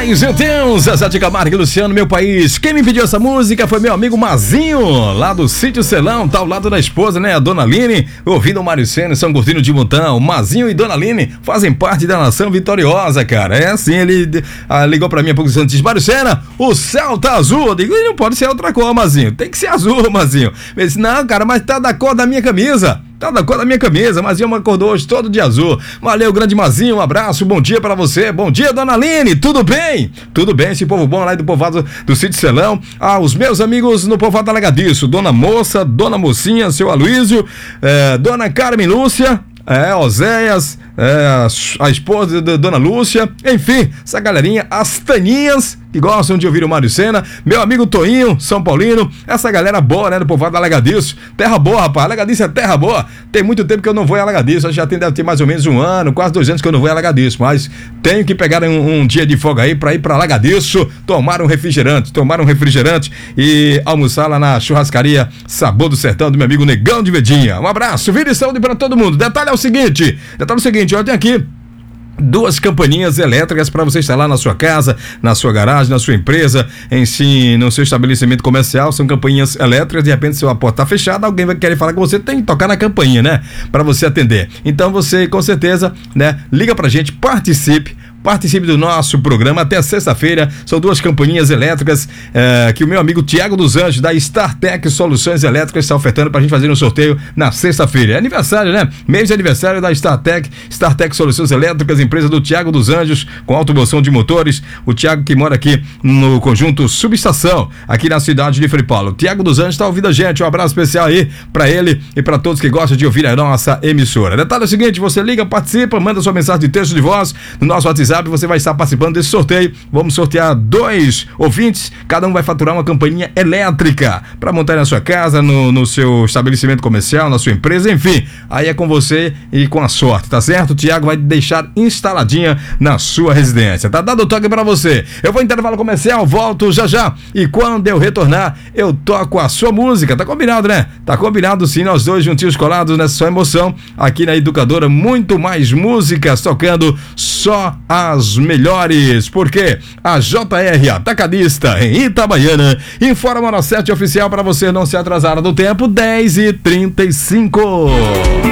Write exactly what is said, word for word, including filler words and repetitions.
Ai, meu Deus, Zezé de Camargo e Luciano, meu país. Quem me pediu essa música foi meu amigo Mazinho, lá do Sítio Celão, tá ao lado da esposa, né, a Dona Aline, ouvindo o Mário Sena, São Agostinho de Montão. Mazinho e Dona Aline fazem parte da nação vitoriosa, cara. É assim, ele ah, ligou pra mim há poucos anos, Mário Sena, o céu tá azul. Eu digo, não pode ser outra cor, Mazinho, tem que ser azul, Mazinho. Ele disse, não, cara, mas tá da cor da minha camisa. Tá da cor da minha camisa, Mazinho me acordou hoje todo de azul. Valeu, grande Mazinho, um abraço, bom dia pra você. Bom dia, Dona Aline, tudo bem? Tudo bem, esse povo bom lá do povoado do Sítio Celão. Ah, os meus amigos no povoado Alagadiço, Dona Moça, Dona Mocinha, seu Aloísio, eh, Dona Carmen Lúcia, é, Oséias, é, a esposa da Dona Lúcia, enfim, essa galerinha, as Taninhas, que gostam de ouvir o Mário Sena, meu amigo Toinho, São Paulino, essa galera boa, né, do povoado Alagadiço, terra boa, rapaz, Alagadiço é terra boa, tem muito tempo que eu não vou em Alagadiço, já tem, deve ter mais ou menos um ano, quase dois anos que eu não vou em Alagadiço, mas tenho que pegar um, um dia de folga aí pra ir pra Alagadiço, tomar um refrigerante, tomar um refrigerante e almoçar lá na churrascaria Sabor do Sertão do meu amigo Negão de Vedinha. Um abraço, vida e saúde pra todo mundo. Detalhe é o seguinte, detalhe é o seguinte, olha, tem aqui duas campainhas elétricas para você instalar na sua casa, na sua garagem, na sua empresa, em si, no seu estabelecimento comercial. São campainhas elétricas, de repente se a porta tá fechada, alguém vai querer falar com você, tem que tocar na campainha, né? Para você atender. Então você, com certeza, né, liga pra gente, participe. Participe do nosso programa até sexta-feira. São duas campainhas elétricas é, que o meu amigo Tiago dos Anjos, da StarTech Soluções Elétricas, está ofertando pra gente fazer um sorteio na sexta-feira. É aniversário, né? Mês de aniversário da StarTech, StarTech Soluções Elétricas, empresa do Tiago dos Anjos, com automoção de motores. O Tiago que mora aqui no conjunto Subestação, aqui na cidade de Frei Paulo. Tiago dos Anjos está ouvindo a gente. Um abraço especial aí pra ele e pra todos que gostam de ouvir a nossa emissora. Detalhe é o seguinte, você liga, participa, manda sua mensagem de texto de voz no nosso WhatsApp. Você vai estar participando desse sorteio. Vamos sortear dois ouvintes, cada um vai faturar uma campainha elétrica para montar na sua casa, no, no seu estabelecimento comercial, na sua empresa, enfim, aí é com você e com a sorte, tá certo? O Tiago vai deixar instaladinha na sua residência, tá dado o toque para você. Eu vou em intervalo comercial, volto já já e quando eu retornar eu toco a sua música, tá combinado, né? Tá combinado sim, nós dois juntinhos colados nessa sua emoção aqui na Educadora, muito mais músicas tocando, só as melhores, porque a J R Atacadista em Itabaiana informa a hora sete oficial para você não se atrasar do tempo, dez e trinta e cinco.